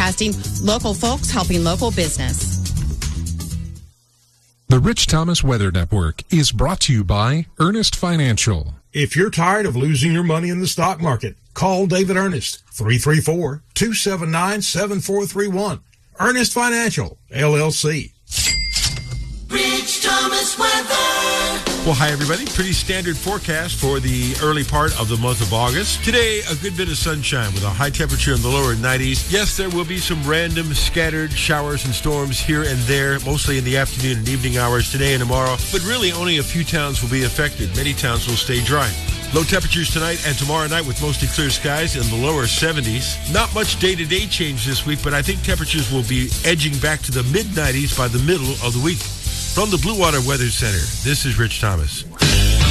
Broadcasting, local folks helping local business. The Rich Thomas Weather Network is brought to you by Ernest Financial. If you're tired of losing your money in the stock market, call David Ernest, 334-279-7431. Ernest Financial, LLC. Rich Thomas Weather. Well, hi, everybody. Pretty standard forecast for the early part of the month of August. Today, a good bit of sunshine with a high temperature in the lower 90s. Yes, there will be some random scattered showers and storms here and there, mostly in the afternoon and evening hours today and tomorrow. But really, only a few towns will be affected. Many towns will stay dry. Low temperatures tonight and tomorrow night with mostly clear skies in the lower 70s. Not much day-to-day change this week, but I think temperatures will be edging back to the mid-90s by the middle of the week. From the Blue Water Weather Center, this is Rich Thomas.